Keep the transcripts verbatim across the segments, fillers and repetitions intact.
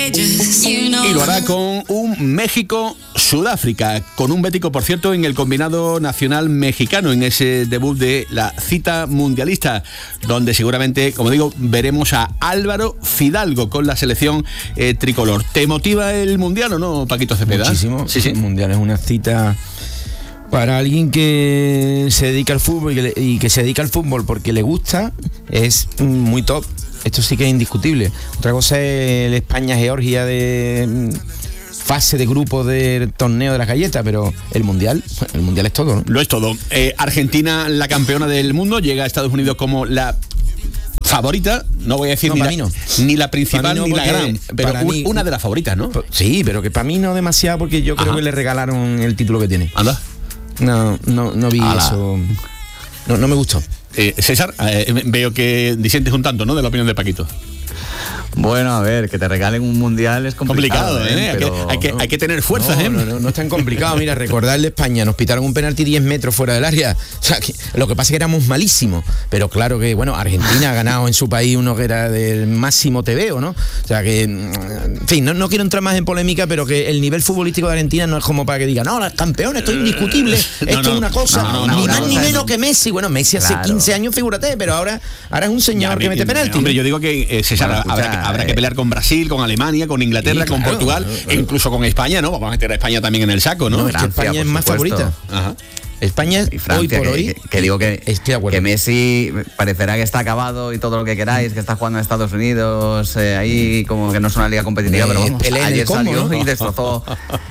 Y lo hará con un México-Sudáfrica, con un bético, por cierto, en el combinado nacional mexicano, en ese debut de la cita mundialista, donde seguramente, como digo, veremos a Álvaro Fidalgo con la selección eh, tricolor. ¿Te motiva el Mundial o no, Paquito Cepeda? Muchísimo. Sí, sí. El Mundial es una cita para alguien que se dedica al fútbol y que, le, y que se dedica al fútbol porque le gusta, es muy top. Esto sí que es indiscutible. Otra cosa es el España-Georgia de fase de grupo del torneo de las galletas, pero el Mundial, el Mundial es todo, ¿no? Lo es todo. Eh, Argentina, la campeona del mundo, llega a Estados Unidos como la favorita, no voy a decir no, ni, la, no. ni la principal no, ni la gran, pero un, mí, una de las favoritas, ¿no? Sí, pero que para mí no demasiado, porque yo creo Ajá. que le regalaron el título que tiene. Anda. No, no, no vi Ala. eso. No, no me gustó. Eh, César, eh, veo que disientes un tanto, ¿no?, de la opinión de Paquito. Bueno, a ver, que te regalen un mundial es complicado, complicado ¿eh? ¿eh? Pero... Hay, que, hay, que, hay que tener fuerzas, no, ¿eh? No, no, no es tan complicado. Mira, recordarle a España, nos pitaron un penalti diez metros fuera del área. O sea, que, lo que pasa es que éramos malísimos. Pero claro que, bueno, Argentina ha ganado en su país uno que era del máximo tebeo, ¿no? O sea que, en fin, no, no quiero entrar más en polémica, pero que el nivel futbolístico de Argentina no es como para que digan, no, los campeones, esto es indiscutible, esto no, no, es una cosa, no, no, no, ni no, más no, ni menos que Messi. Bueno, Messi hace claro. quince años, figúrate, pero ahora, ahora es un señor ya, que mete penalti. Hombre, yo digo que, eh, César, bueno, escucha, habrá, que, habrá eh, que pelear con Brasil, con Alemania, con Inglaterra, sí, con claro, Portugal, claro, claro. e incluso con España, ¿no? Vamos a meter a España también en el saco, ¿no? No, es que España Francia, es más supuesto. favorita. Ajá. España y Francia, hoy por que, hoy que, que digo que, que Messi parecerá que está acabado y todo lo que queráis, que está jugando en Estados Unidos, eh, ahí como que no es una liga competitiva, eh, pero vamos, ayer combo, salió ¿no? y destrozó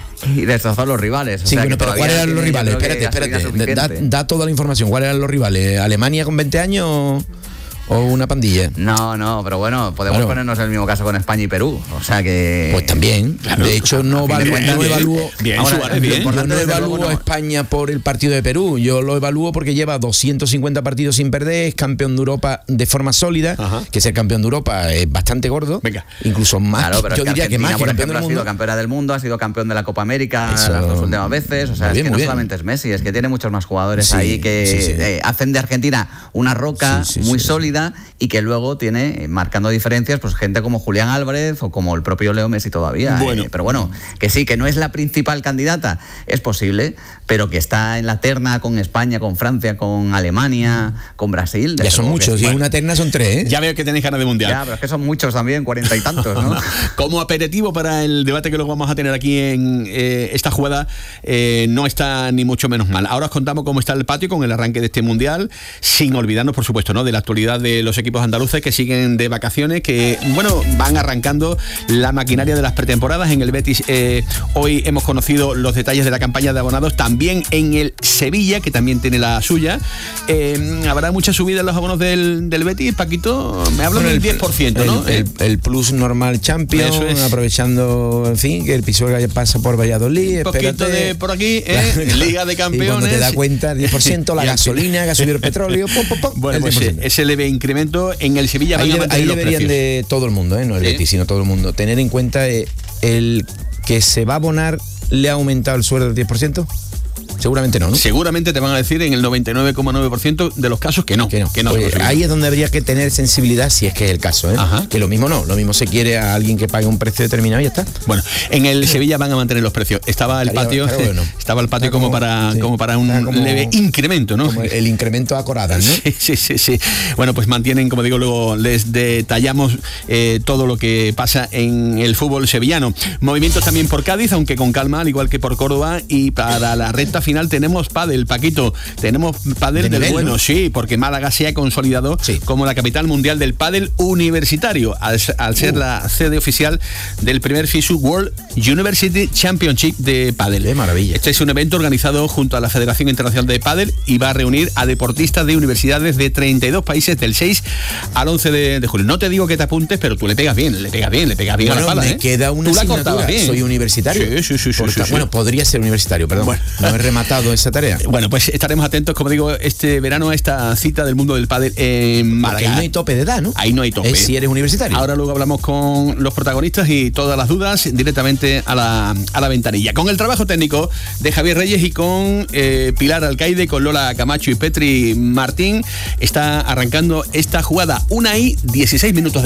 y destrozó a los rivales. O sí, sea, bueno, que pero ¿cuáles eran los rivales? Espérate, espérate, da, da toda la información. ¿Cuáles eran los rivales? ¿Alemania con veinte años o una pandilla? No, no, pero bueno, podemos claro. ponernos en el mismo caso con España y Perú, o sea que... Pues también, claro. De hecho no, evalúo, no evalúo, bien, ahora, Suárez, bien. Yo no evalúo a España por el partido de Perú, yo lo evalúo porque lleva doscientos cincuenta partidos sin perder, es campeón de Europa de forma sólida, Ajá. que ser campeón de Europa es bastante gordo, Venga. incluso más, claro, pero yo es que diría Argentina, que más por que ejemplo, campeón ha del sido mundo. campeona del mundo, ha sido campeón de la Copa América Eso, las dos últimas veces, o sea, bien, es que no bien. solamente es Messi, es que tiene muchos más jugadores sí, ahí que sí, sí. Eh, hacen de Argentina una roca sí, sí, muy sí, sólida sí. y que luego tiene marcando diferencias, pues gente como Julián Álvarez o como el propio Leo Messi todavía. Bueno. Eh, pero bueno, que sí, que no es la principal candidata, es posible, pero que está en la terna con España, con Francia, con Alemania, con Brasil. Ya son muchos, y en una terna son tres, ¿eh? Ya veo que tenéis ganas de mundial. Ya, pero es que son muchos también, cuarenta y tantos, ¿no? Como aperitivo para el debate que luego vamos a tener aquí en eh, esta jugada, eh, no está ni mucho menos mal. Ahora os contamos cómo está el patio con el arranque de este mundial, sin olvidarnos, por supuesto, ¿no?, de la actualidad de los equipos andaluces que siguen de vacaciones, que, bueno, van arrancando la maquinaria de las pretemporadas. En el Betis eh, hoy hemos conocido los detalles de la campaña de abonados, también en el Sevilla, que también tiene la suya. Eh, habrá mucha subida en los abonos del, del Betis, Paquito, me hablan bueno, del diez por ciento, ¿no? El, el, el Plus Normal Champions, es. aprovechando, en fin, que el Pisuerga ya pasa por Valladolid. Un poquito espérate. de por aquí, ¿eh? Claro. Liga de Campeones. Y cuando te das cuenta, diez por ciento, la gasolina, que ha subido el petróleo, pop, pop, pop, bueno, pues ese leve incremento en el Sevilla ahí, van a mantener ahí los deberían precios. De todo el mundo, ¿eh? No el ¿Sí? Betis, sino todo el mundo, tener en cuenta eh, el que se va a abonar, le ha aumentado el sueldo del diez por ciento. Seguramente no, ¿no? Seguramente te van a decir en el noventa y nueve coma nueve por ciento de los casos que no. Que no. Que no pues ahí es donde habría que tener sensibilidad, si es que es el caso, ¿eh? Ajá. Que lo mismo no, lo mismo se quiere a alguien que pague un precio determinado y ya está. Bueno, en el Sevilla van a mantener los precios. Estaba el patio, claro, bueno. estaba el patio como, como para sí, como para un como, leve incremento, ¿no? Como el incremento a Coradas, ¿no? Sí, sí, sí, sí. Bueno, pues mantienen, como digo, luego les detallamos eh, todo lo que pasa en el fútbol sevillano. Movimientos también por Cádiz, aunque con calma, al igual que por Córdoba, y para la recta final tenemos pádel, Paquito, tenemos pádel de del nivel, bueno, ¿no? Sí, porque Málaga se ha consolidado sí. como la capital mundial del pádel universitario, al, al ser uh. la sede oficial del primer FISU World University Championship de pádel. ¡Qué maravilla! Este es un evento organizado junto a la Federación Internacional de Pádel y va a reunir a deportistas de universidades de treinta y dos países del seis al once de, de julio. No te digo que te apuntes, pero tú le pegas bien, le pegas bien, le pegas bien bueno, a la pala, me ¿eh? queda una tú la asignatura, bien. Soy universitario. Sí, sí, sí, sí, Porque, sí, sí. Bueno, podría ser universitario, perdón. Bueno. No he rematado esa tarea. Bueno, pues estaremos atentos, como digo, este verano a esta cita del mundo del pádel en Málaga. Porque ahí no hay tope de edad, ¿no? Ahí no hay tope. Es si eres universitario. Ahora luego hablamos con los protagonistas y todas las dudas directamente a la, a la ventanilla. Con el trabajo técnico de Javier Reyes y con eh, Pilar Alcaide, con Lola Camacho y Petri Martín, está arrancando esta jugada. Una y dieciséis minutos de